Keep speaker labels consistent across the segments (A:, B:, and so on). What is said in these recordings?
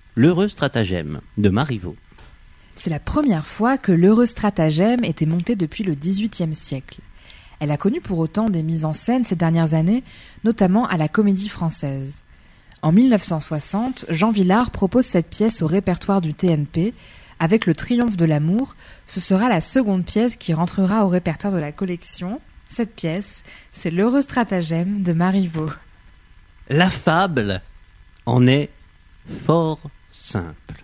A: L'heureux stratagème de Marivaux.
B: C'est la première fois que l'heureux stratagème était monté depuis le XVIIIe siècle. Elle a connu pour autant des mises en scène ces dernières années, notamment à la Comédie Française. En 1960, Jean Vilar propose cette pièce au répertoire du TNP. Avec le Triomphe de l'amour, ce sera la seconde pièce qui rentrera au répertoire de la collection. Cette pièce, c'est l'heureux stratagème de Marivaux.
A: La fable en est fort simple.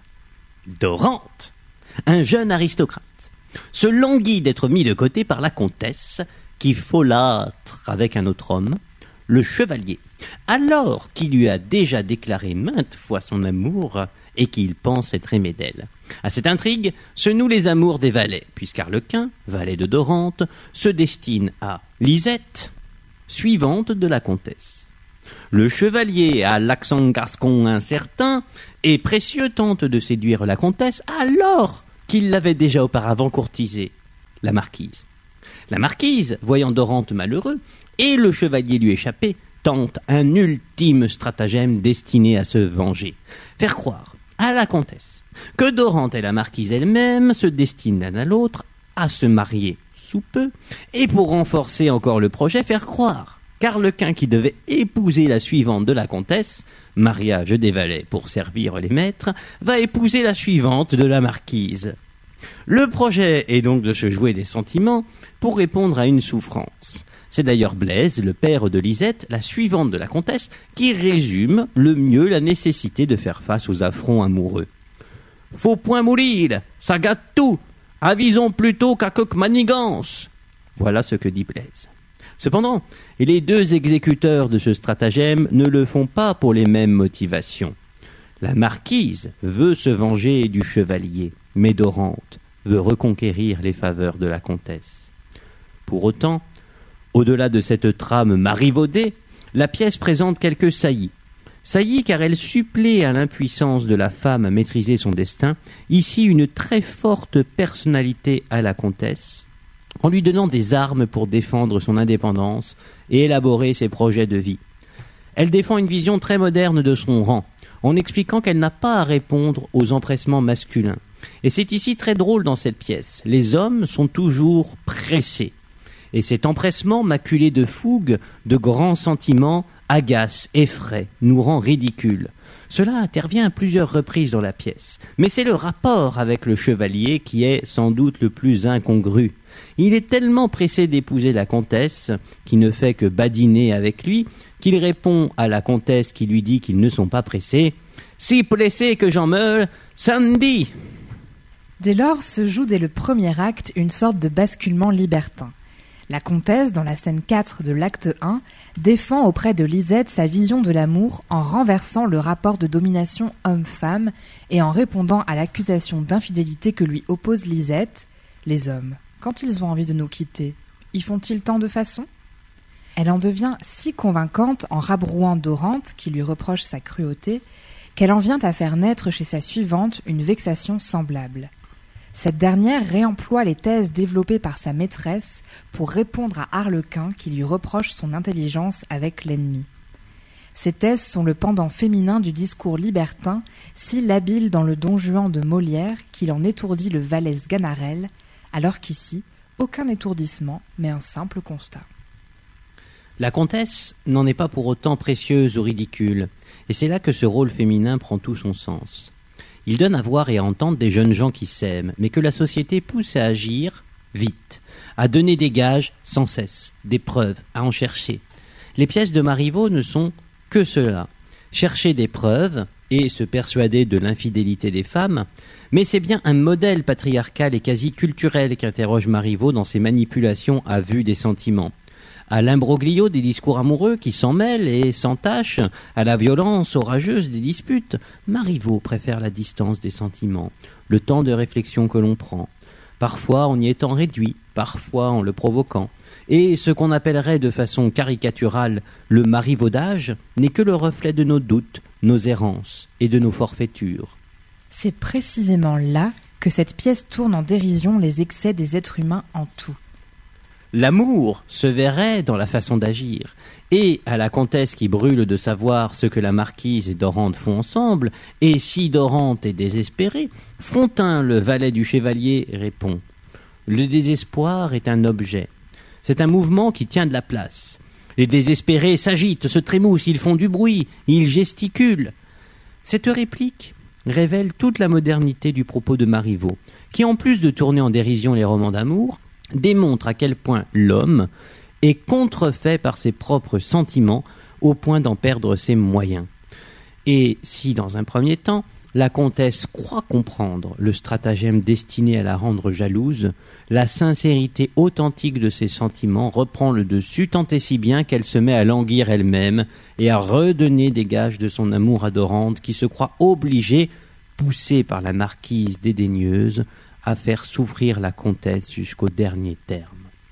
A: Dorante, un jeune aristocrate, se languit d'être mis de côté par la comtesse, qui folâtre avec un autre homme, le chevalier, alors qu'il lui a déjà déclaré maintes fois son amour et qu'il pense être aimé d'elle. À cette intrigue se nouent les amours des valets, puisqu'Arlequin, valet de Dorante, se destine à Lisette, suivante de la comtesse. Le chevalier, à l'accent gascon incertain et précieux, tente de séduire la comtesse alors qu'il l'avait déjà auparavant courtisée, la marquise. La marquise, voyant Dorante malheureux et le chevalier lui échapper, tente un ultime stratagème destiné à se venger. Faire croire à la comtesse que Dorante et la marquise elle-même se destinent l'un à l'autre à se marier sous peu, et pour renforcer encore le projet, faire croire qu'Arlequin, qui devait épouser la suivante de la comtesse, mariage des valets pour servir les maîtres, va épouser la suivante de la marquise. Le projet est donc de se jouer des sentiments pour répondre à une souffrance. C'est d'ailleurs Blaise, le père de Lisette, la suivante de la comtesse, qui résume le mieux la nécessité de faire face aux affronts amoureux. « Faut point mourir, ça gâte tout, avisons plutôt qu'à quelque manigance !» Voilà ce que dit Blaise. Cependant, les deux exécuteurs de ce stratagème ne le font pas pour les mêmes motivations. La marquise veut se venger du chevalier, mais Dorante veut reconquérir les faveurs de la comtesse. Pour autant, au-delà de cette trame marivaudée, la pièce présente quelques saillies. Saillies car elle supplée à l'impuissance de la femme à maîtriser son destin, ici une très forte personnalité à la comtesse, en lui donnant des armes pour défendre son indépendance et élaborer ses projets de vie. Elle défend une vision très moderne de son rang, en expliquant qu'elle n'a pas à répondre aux empressements masculins. Et c'est ici très drôle dans cette pièce. Les hommes sont toujours pressés. Et cet empressement maculé de fougue, de grands sentiments, agace, effraie, nous rend ridicules. Cela intervient à plusieurs reprises dans la pièce. Mais c'est le rapport avec le chevalier qui est sans doute le plus incongru. Il est tellement pressé d'épouser la comtesse, qui ne fait que badiner avec lui, qu'il répond à la comtesse qui lui dit qu'ils ne sont pas pressés. « Si pressé que j'en meure, ça me dit !»
B: Dès lors se joue dès le premier acte une sorte de basculement libertin. La comtesse, dans la scène 4 de l'acte 1, défend auprès de Lisette sa vision de l'amour en renversant le rapport de domination homme-femme et en répondant à l'accusation d'infidélité que lui oppose Lisette. Les hommes, quand ils ont envie de nous quitter, y font-ils tant de façons ? Elle en devient si convaincante en rabrouant Dorante, qui lui reproche sa cruauté, qu'elle en vient à faire naître chez sa suivante une vexation semblable. Cette dernière réemploie les thèses développées par sa maîtresse pour répondre à Arlequin qui lui reproche son intelligence avec l'ennemi. Ces thèses sont le pendant féminin du discours libertin, si labile dans le Don Juan de Molière qu'il en étourdit le valet Sganarelle, alors qu'ici, aucun étourdissement, mais un simple constat.
A: La comtesse n'en est pas pour autant précieuse ou ridicule, et c'est là que ce rôle féminin prend tout son sens. Il donne à voir et à entendre des jeunes gens qui s'aiment, mais que la société pousse à agir vite, à donner des gages sans cesse, des preuves, à en chercher. Les pièces de Marivaux ne sont que cela, chercher des preuves et se persuader de l'infidélité des femmes, mais c'est bien un modèle patriarcal et quasi culturel qu'interroge Marivaux dans ses manipulations à vue des sentiments. À l'imbroglio des discours amoureux qui s'en mêlent et s'entachent, à la violence orageuse des disputes, Marivaux préfère la distance des sentiments, le temps de réflexion que l'on prend, parfois en y étant réduit, parfois en le provoquant. Et ce qu'on appellerait de façon caricaturale le marivaudage n'est que le reflet de nos doutes, nos errances et de nos forfaitures.
B: C'est précisément là que cette pièce tourne en dérision les excès des êtres humains en tout.
A: L'amour se verrait dans la façon d'agir. Et à la comtesse qui brûle de savoir ce que la marquise et Dorante font ensemble, et si Dorante est désespérée, Frontin, le valet du chevalier, répond « Le désespoir est un objet. C'est un mouvement qui tient de la place. Les désespérés s'agitent, se trémoussent, ils font du bruit, ils gesticulent. » Cette réplique révèle toute la modernité du propos de Marivaux, qui en plus de tourner en dérision les romans d'amour, démontre à quel point l'homme est contrefait par ses propres sentiments au point d'en perdre ses moyens. Et si, dans un premier temps, la comtesse croit comprendre le stratagème destiné à la rendre jalouse, la sincérité authentique de ses sentiments reprend le dessus tant et si bien qu'elle se met à languir elle-même et à redonner des gages de son amour à Dorante qui se croit obligée, poussée par la marquise dédaigneuse, à faire souffrir la comtesse jusqu'au dernier terme.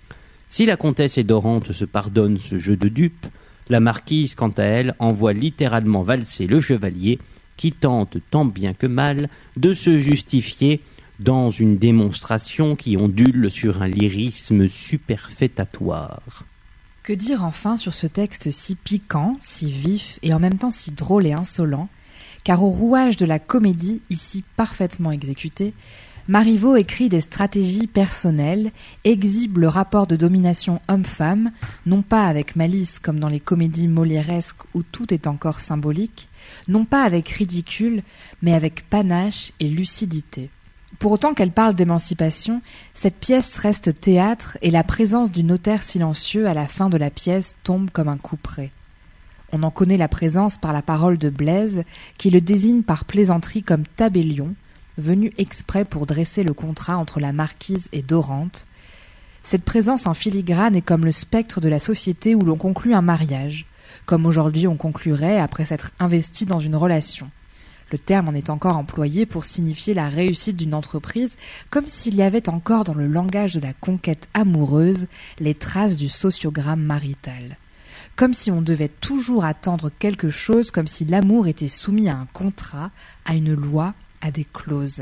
A: Si la comtesse et Dorante se pardonnent ce jeu de dupes, la marquise, quant à elle, envoie littéralement valser le chevalier, qui tente tant bien que mal de se justifier dans une démonstration qui ondule sur un lyrisme superfétatoire.
B: Que dire enfin sur ce texte si piquant, si vif et en même temps si drôle et insolent, car au rouage de la comédie, ici parfaitement exécutée, Marivaux écrit des stratégies personnelles, exhibe le rapport de domination homme-femme, non pas avec malice comme dans les comédies molièresques où tout est encore symbolique, non pas avec ridicule, mais avec panache et lucidité. Pour autant qu'elle parle d'émancipation, cette pièce reste théâtre et la présence du notaire silencieux à la fin de la pièce tombe comme un couperet. On en connaît la présence par la parole de Blaise, qui le désigne par plaisanterie comme tabellion, venu exprès pour dresser le contrat entre la marquise et Dorante. Cette présence en filigrane est comme le spectre de la société où l'on conclut un mariage, comme aujourd'hui on conclurait après s'être investi dans une relation. Le terme en est encore employé pour signifier la réussite d'une entreprise, comme s'il y avait encore dans le langage de la conquête amoureuse les traces du sociogramme marital. Comme si on devait toujours attendre quelque chose, comme si l'amour était soumis à un contrat, à une loi, à des clauses.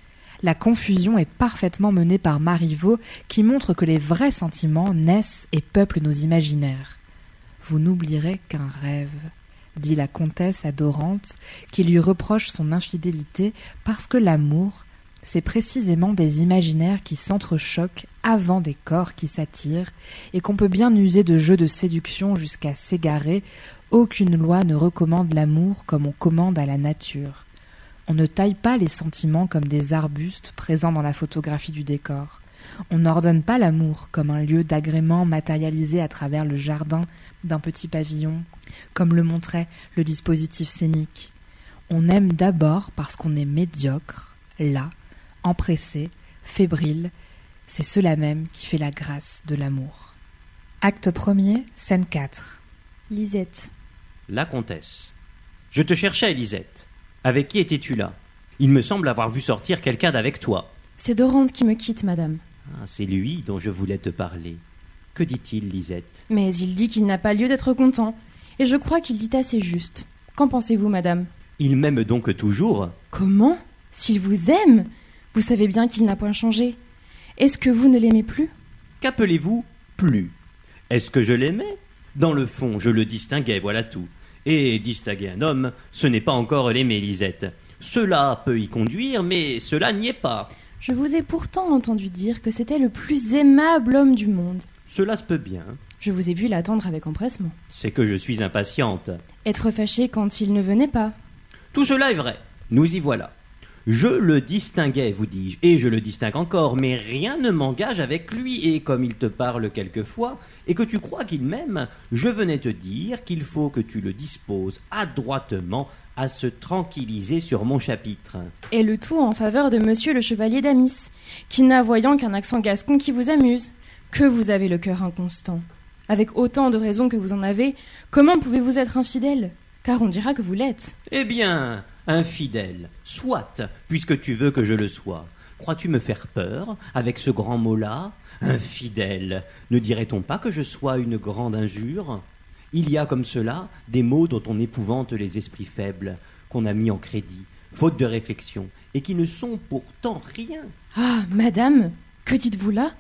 B: La confusion est parfaitement menée par Marivaux, qui montre que les vrais sentiments naissent et peuplent nos imaginaires. « Vous n'oublierez qu'un rêve », dit la comtesse à Dorante, qui lui reproche son infidélité parce que l'amour, c'est précisément des imaginaires qui s'entrechoquent avant des corps qui s'attirent et qu'on peut bien user de jeux de séduction jusqu'à s'égarer. Aucune loi ne recommande l'amour comme on commande à la nature. On ne taille pas les sentiments comme des arbustes présents dans la photographie du décor. On n'ordonne pas l'amour comme un lieu d'agrément matérialisé à travers le jardin d'un petit pavillon, comme le montrait le dispositif scénique. On aime d'abord parce qu'on est médiocre, là, empressé, fébrile. C'est cela même qui fait la grâce de l'amour. Acte 1er, scène 4.
C: Lisette.
A: La comtesse. Je te cherchais, Lisette. Avec qui étais-tu là? Il me semble avoir vu sortir quelqu'un d'avec toi.
C: C'est Dorante qui me quitte, madame.
A: Ah, c'est lui dont je voulais te parler. Que dit-il, Lisette?
C: Mais il dit qu'il n'a pas lieu d'être content. Et je crois qu'il dit assez juste. Qu'en pensez-vous, madame?
A: Il m'aime donc toujours?
C: Comment? S'il vous aime? Vous savez bien qu'il n'a point changé. Est-ce que vous ne l'aimez plus?
A: Qu'appelez-vous plus? Est-ce que je l'aimais? Dans le fond, je le distinguais, voilà tout. Et distinguer un homme, ce n'est pas encore l'aimer, Lisette. Cela peut y conduire, mais cela n'y est pas.
C: Je vous ai pourtant entendu dire que c'était le plus aimable homme du monde.
A: Cela se peut bien.
C: Je vous ai vu l'attendre avec empressement.
A: C'est que je suis impatiente.
C: Être fâché quand il ne venait pas.
A: Tout cela est vrai. Nous y voilà. Je le distinguais, vous dis-je, et je le distingue encore, mais rien ne m'engage avec lui, et comme il te parle quelquefois, et que tu crois qu'il m'aime, je venais te dire qu'il faut que tu le disposes adroitement à se tranquilliser sur mon chapitre.
C: Et le tout en faveur de monsieur le chevalier d'Amis, qui n'a voyant qu'un accent gascon qui vous amuse. Que vous avez le cœur inconstant. Avec autant de raisons que vous en avez, comment pouvez-vous être infidèle? Car on dira que vous l'êtes.
A: Eh bien, infidèle, soit, puisque tu veux que je le sois. Crois-tu me faire peur avec ce grand mot-là? Infidèle, ne dirait-on pas que je sois une grande injure? Il y a comme cela des mots dont on épouvante les esprits faibles, qu'on a mis en crédit, faute de réflexion, et qui ne sont pourtant rien.
C: Ah, madame, que dites-vous là?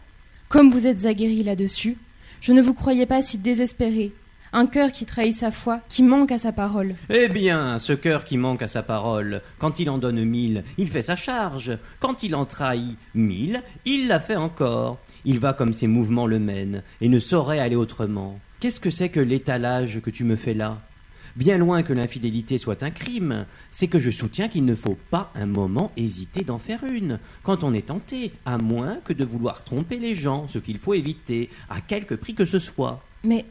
C: Comme vous êtes aguerri là-dessus, je ne vous croyais pas si désespéré. Un cœur qui trahit sa foi, qui manque à sa parole.
A: Eh bien, ce cœur qui manque à sa parole, quand il en donne 1000, il fait sa charge. Quand il en trahit 1000, il la fait encore. Il va comme ses mouvements le mènent, et ne saurait aller autrement. Qu'est-ce que c'est que l'étalage que tu me fais là ? Bien loin que l'infidélité soit un crime, c'est que je soutiens qu'il ne faut pas un moment hésiter d'en faire une, quand on est tenté, à moins que de vouloir tromper les gens, ce qu'il faut éviter, à quelque prix que ce soit.
C: Mais,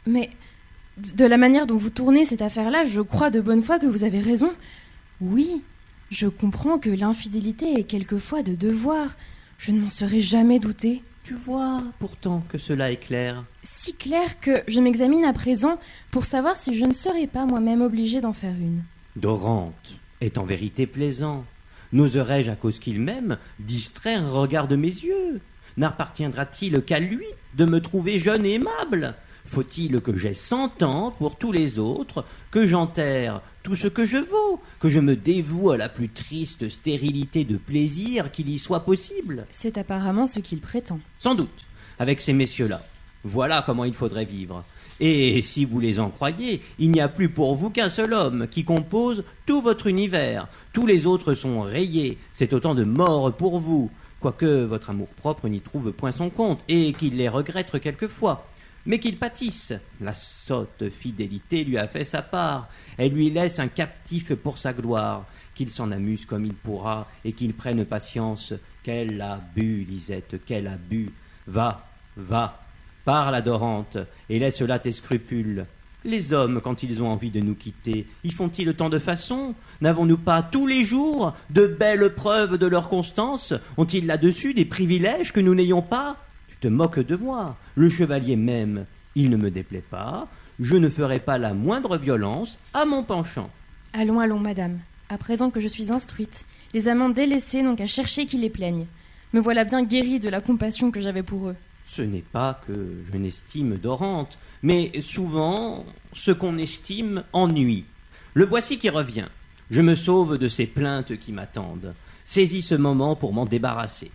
C: de la manière dont vous tournez cette affaire-là, je crois de bonne foi que vous avez raison. Oui, je comprends que l'infidélité est quelquefois de devoir. Je ne m'en serais jamais douté.
A: Tu vois pourtant que cela est clair.
C: Si clair que je m'examine à présent pour savoir si je ne serais pas moi-même obligée d'en faire une.
A: Dorante est en vérité plaisant. N'oserais-je, à cause qu'il m'aime, distraire un regard de mes yeux ? N'appartiendra-t-il qu'à lui de me trouver jeune et aimable ? Faut-il que j'aie 100 ans pour tous les autres, que j'enterre tout ce que je vaux, que je me dévoue à la plus triste stérilité de plaisir qu'il y soit possible ?
C: C'est apparemment ce qu'il prétend.
A: Sans doute, avec ces messieurs-là. Voilà comment il faudrait vivre. Et si vous les en croyez, il n'y a plus pour vous qu'un seul homme qui compose tout votre univers. Tous les autres sont rayés. C'est autant de morts pour vous, quoique votre amour-propre n'y trouve point son compte, et qu'il les regrette quelquefois. Mais qu'il pâtisse. La sotte fidélité lui a fait sa part. Elle lui laisse un captif pour sa gloire. Qu'il s'en amuse comme il pourra, et qu'il prenne patience. Qu'elle a bu, Lisette, qu'elle a bu. Va, parle à Dorante, et laisse là tes scrupules. Les hommes, quand ils ont envie de nous quitter, y font-ils tant de façons ? N'avons-nous pas tous les jours de belles preuves de leur constance ? Ont-ils là-dessus des privilèges que nous n'ayons pas ? Tu te moques de moi. Le chevalier même, il ne me déplaît pas. Je ne ferai pas la moindre violence à mon penchant.
C: Allons, madame. À présent que je suis instruite, les amants délaissés n'ont qu'à chercher qui les plaignent. Me voilà bien guérie de la compassion que j'avais pour eux.
A: Ce n'est pas que je n'estime Dorante, mais souvent, ce qu'on estime ennuie. Le voici qui revient. Je me sauve de ces plaintes qui m'attendent. Saisis ce moment pour m'en débarrasser.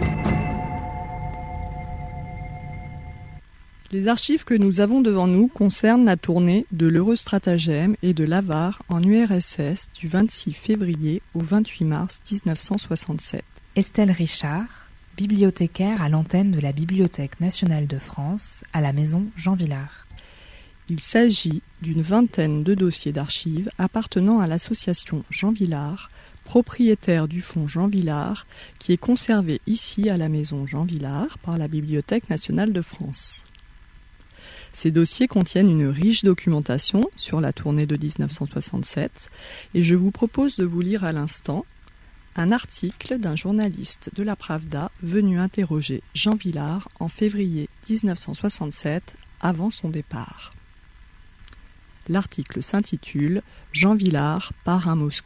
D: Les archives que nous avons devant nous concernent la tournée de l'Heureux Stratagème et de l'Avare en URSS du 26 février au 28 mars 1967.
B: Estelle Richard, bibliothécaire à l'antenne de la Bibliothèque nationale de France à la maison Jean Vilar.
D: Il s'agit d'une vingtaine de dossiers d'archives appartenant à l'association Jean Vilar, propriétaire du fonds Jean Vilar, qui est conservé ici à la maison Jean Vilar par la Bibliothèque nationale de France. Ces dossiers contiennent une riche documentation sur la tournée de 1967 et je vous propose de vous lire à l'instant un article d'un journaliste de la Pravda venu interroger Jean Vilar en février 1967 avant son départ. L'article s'intitule « Jean Vilar part à Moscou ».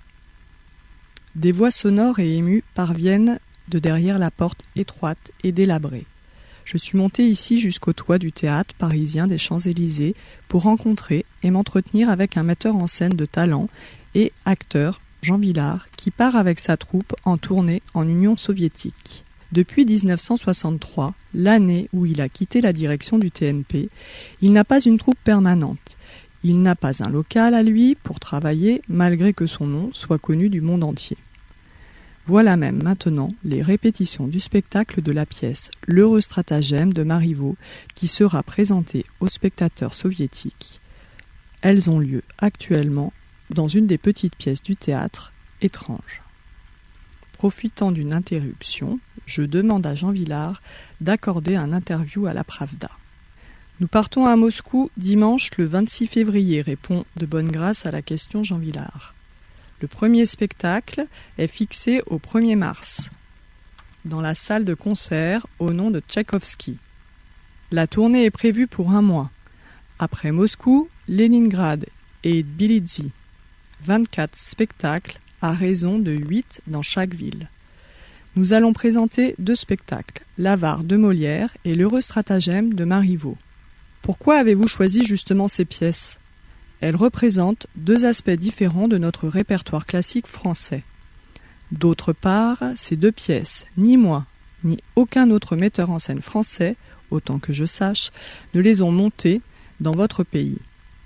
D: Des voix sonores et émues parviennent de derrière la porte étroite et délabrée. Je suis monté ici jusqu'au toit du théâtre parisien des Champs-Élysées pour rencontrer et m'entretenir avec un metteur en scène de talent et acteur, Jean Vilar, qui part avec sa troupe en tournée en Union soviétique. Depuis 1963, l'année où il a quitté la direction du TNP, il n'a pas une troupe permanente. Il n'a pas un local à lui pour travailler, malgré que son nom soit connu du monde entier. Voilà même maintenant les répétitions du spectacle de la pièce « L'Heureux Stratagème » de Marivaux qui sera présentée aux spectateurs soviétiques. Elles ont lieu actuellement dans une des petites pièces du théâtre étrange. Profitant d'une interruption, je demande à Jean Vilar d'accorder un interview à la Pravda. Nous partons à Moscou dimanche le 26 février, répond de bonne grâce à la question Jean Vilar. Le premier spectacle est fixé au 1er mars, dans la salle de concert au nom de Tchaïkovski. La tournée est prévue pour 1 mois. Après Moscou, Leningrad et Tbilissi. 24 spectacles à raison de 8 dans chaque ville. Nous allons présenter 2 spectacles, l'Avare de Molière et l'Heureux Stratagème de Marivaux. Pourquoi avez-vous choisi justement ces pièces ? Elles représentent 2 aspects différents de notre répertoire classique français. D'autre part, ces 2 pièces, ni moi, ni aucun autre metteur en scène français, autant que je sache, ne les ont montés dans votre pays.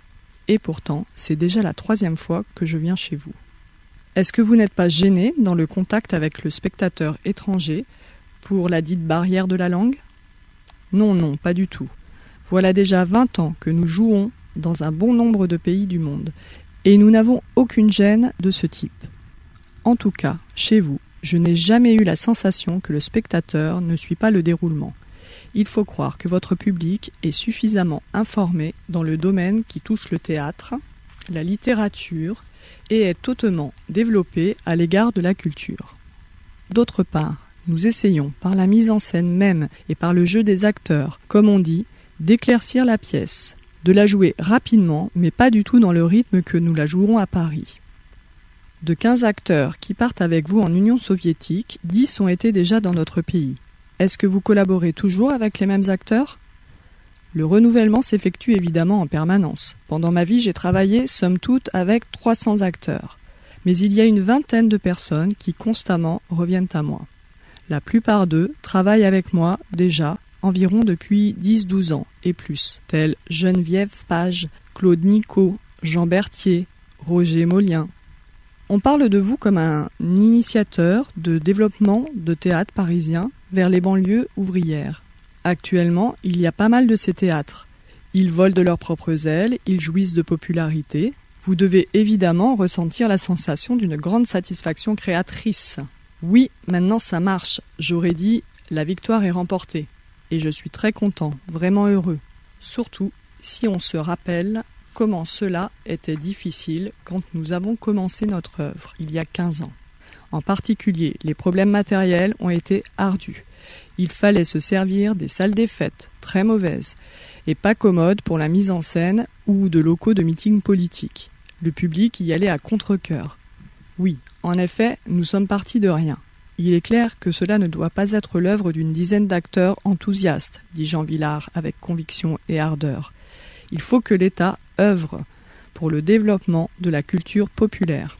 D: Et pourtant, c'est déjà la 3e fois que je viens chez vous. Est-ce que vous n'êtes pas gêné dans le contact avec le spectateur étranger pour la dite barrière de la langue ? Non, pas du tout. Voilà déjà 20 ans que nous jouons dans un bon nombre de pays du monde, et nous n'avons aucune gêne de ce type. En tout cas, chez vous, je n'ai jamais eu la sensation que le spectateur ne suit pas le déroulement. Il faut croire que votre public est suffisamment informé dans le domaine qui touche le théâtre, la littérature, et est hautement développé à l'égard de la culture. D'autre part, nous essayons, par la mise en scène même et par le jeu des acteurs, comme on dit, d'éclaircir la pièce, de la jouer rapidement, mais pas du tout dans le rythme que nous la jouerons à Paris. De 15 acteurs qui partent avec vous en Union soviétique, 10 ont été déjà dans notre pays. Est-ce que vous collaborez toujours avec les mêmes acteurs ? Le renouvellement s'effectue évidemment en permanence. Pendant ma vie, j'ai travaillé, somme toute, avec 300 acteurs. Mais il y a une vingtaine de personnes qui constamment reviennent à moi. La plupart d'eux travaillent avec moi déjà environ depuis 10-12 ans et plus, tels Geneviève Page, Claude Nicot, Jean Berthier, Roger Molien. On parle de vous comme un initiateur de développement de théâtre parisien vers les banlieues ouvrières. Actuellement, il y a pas mal de ces théâtres. Ils volent de leurs propres ailes, ils jouissent de popularité. Vous devez évidemment ressentir la sensation d'une grande satisfaction créatrice. Oui, maintenant ça marche. J'aurais dit, la victoire est remportée. Et je suis très content, vraiment heureux. Surtout si on se rappelle comment cela était difficile quand nous avons commencé notre œuvre, il y a 15 ans. En particulier, les problèmes matériels ont été ardus. Il fallait se servir des salles des fêtes, très mauvaises, et pas commodes pour la mise en scène ou de locaux de meeting politique. Le public y allait à contre-cœur. Oui, en effet, nous sommes partis de rien. Il est clair que cela ne doit pas être l'œuvre d'une dizaine d'acteurs enthousiastes, dit Jean Villard avec conviction et ardeur. Il faut que l'État œuvre pour le développement de la culture populaire.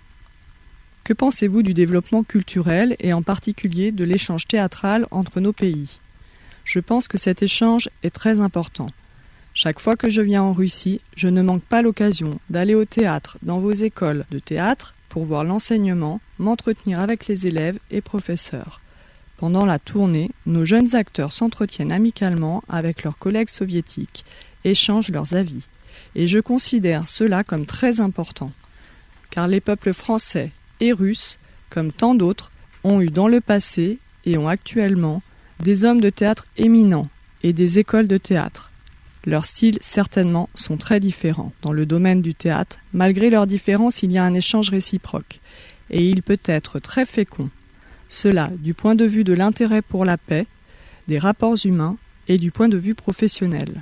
D: Que pensez-vous du développement culturel et en particulier de l'échange théâtral entre nos pays ? Je pense que cet échange est très important. Chaque fois que je viens en Russie, je ne manque pas l'occasion d'aller au théâtre, dans vos écoles de théâtre, pour voir l'enseignement, m'entretenir avec les élèves et professeurs. Pendant la tournée, nos jeunes acteurs s'entretiennent amicalement avec leurs collègues soviétiques, échangent leurs avis. Et je considère cela comme très important, car les peuples français et russes, comme tant d'autres, ont eu dans le passé et ont actuellement des hommes de théâtre éminents et des écoles de théâtre. Leurs styles, certainement, sont très différents. Dans le domaine du théâtre, malgré leurs différences, il y a un échange réciproque, et il peut être très fécond. Cela, du point de vue de l'intérêt pour la paix, des rapports humains et du point de vue professionnel.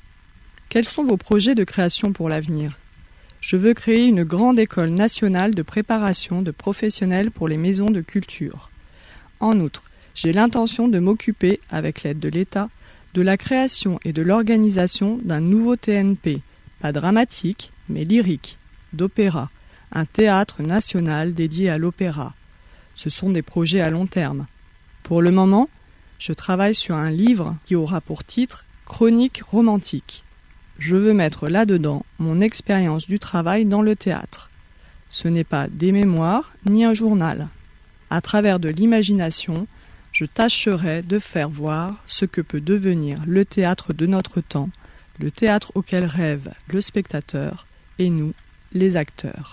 D: Quels sont vos projets de création pour l'avenir ? Je veux créer une grande école nationale de préparation de professionnels pour les maisons de culture. En outre, j'ai l'intention de m'occuper, avec l'aide de l'État, de la création et de l'organisation d'un nouveau TNP, pas dramatique, mais lyrique, d'opéra, un théâtre national dédié à l'opéra. Ce sont des projets à long terme. Pour le moment, je travaille sur un livre qui aura pour titre « Chronique romantique ». Je veux mettre là-dedans mon expérience du travail dans le théâtre. Ce n'est pas des mémoires ni un journal. À travers de l'imagination, je tâcherai de faire voir ce que peut devenir le théâtre de notre temps, le théâtre auquel rêve le spectateur et nous, les acteurs.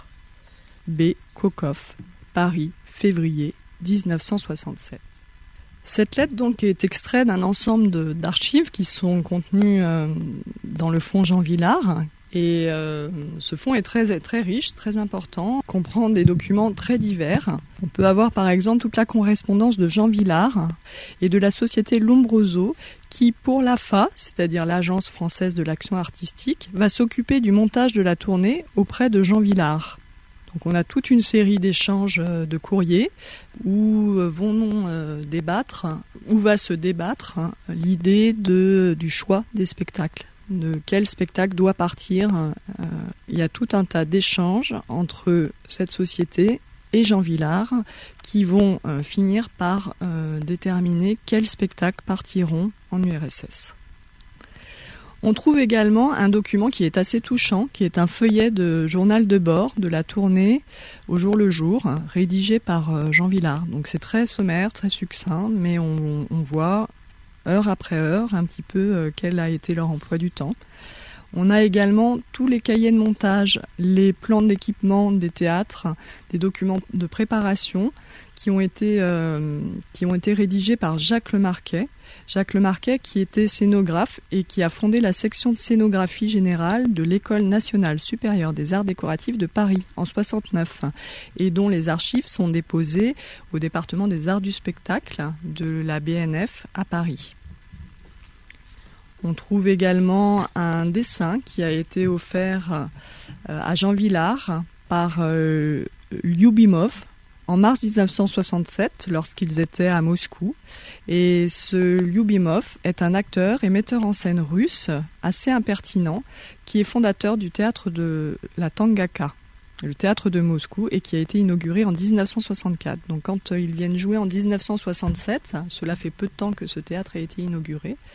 D: B. Kokoff, Paris, février 1967. Cette lettre donc est extraite d'un ensemble d'archives qui sont contenues dans le fonds Jean Villard. Et ce fonds est très, très riche, très important, comprend des documents très divers. On peut avoir par exemple toute la correspondance de Jean Villard et de la société Lombroso qui, pour l'AFA, c'est-à-dire l'Agence française de l'action artistique, va s'occuper du montage de la tournée auprès de Jean Villard. Donc on a toute une série d'échanges de courriers où va se débattre l'idée du choix des spectacles. De quel spectacle doit partir. Il y a tout un tas d'échanges entre cette société et Jean Vilar qui vont finir par déterminer quels spectacles partiront en URSS. On trouve également un document qui est assez touchant, qui est un feuillet de journal de bord de la tournée au jour le jour, rédigé par Jean Vilar. Donc c'est très sommaire, très succinct, mais on voit heure après heure un petit peu quel a été leur emploi du temps. On a également tous les cahiers de montage, les plans d'équipement des théâtres, des documents de préparation qui ont été rédigés par Jacques Lemarquet. Jacques Lemarquet qui était scénographe et qui a fondé la section de scénographie générale de l'École nationale supérieure des arts décoratifs de Paris en 1969 et dont les archives sont déposées au département des arts du spectacle de la BNF à Paris. On trouve également un dessin qui a été offert à Jean Vilar par Lyubimov en mars 1967 lorsqu'ils étaient à Moscou. Et ce Lyubimov est un acteur et metteur en scène russe assez impertinent qui est fondateur du théâtre de la Tangaka, le théâtre de Moscou, et qui a été inauguré en 1964. Donc quand ils viennent jouer en 1967, cela fait peu de temps que ce théâtre a été inauguré,